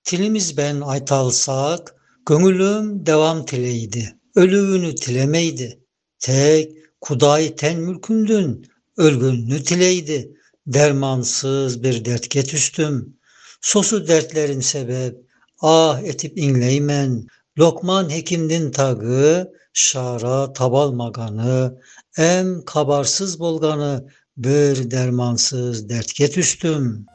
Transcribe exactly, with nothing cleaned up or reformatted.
Tilimiz ben aytalsak, gönülüm devam tileydi. Ölüğünü tilemeydi. Tek Kuday ten mülkündün, ölgününü tileydi. Dermansız bir dert getüstüm. Sosu dertlerin sebep, ah etip inleymen. Lokman hekimdin tagı, şara tabalmaganı, em kabarsız bolganı, bir dermansız dert getüstüm.